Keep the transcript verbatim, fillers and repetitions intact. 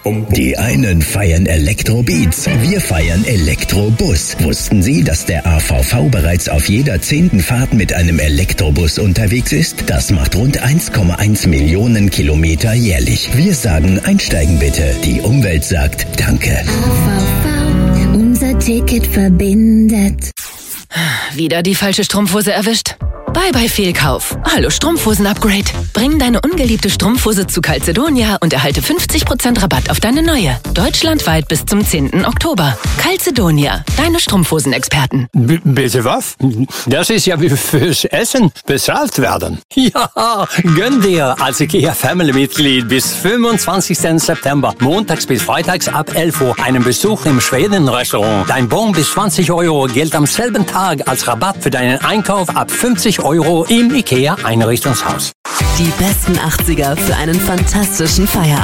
Die einen feiern Elektrobeats, wir feiern Elektrobus. Wussten Sie, dass der A V V bereits auf jeder zehnten Fahrt mit einem Elektrobus unterwegs ist? Das macht rund eins Komma eins Millionen Kilometer jährlich. Wir sagen, einsteigen bitte. Die Umwelt sagt Danke. A V V, unser Ticket verbindet. Wieder die falsche Strumpfhose erwischt? Bye bye Fehlkauf. Hallo Strumpfhosen-Upgrade. Bring deine ungeliebte Strumpfhose zu Calzedonia und erhalte fünfzig Prozent Rabatt auf deine neue. Deutschlandweit bis zum zehnten Oktober. Calzedonia, deine Strumpfhosen-Experten. B- bitte was? Das ist ja wie fürs Essen bezahlt werden. Ja, gönn dir als IKEA-Family-Mitglied bis fünfundzwanzigsten September, montags bis freitags ab elf Uhr, einen Besuch im Schweden-Restaurant. Dein Bon bis zwanzig Euro gilt am selben Tag als Rabatt für deinen Einkauf ab fünfzig Euro im IKEA-Einrichtungshaus. Die besten achtziger für einen fantastischen Feierabend.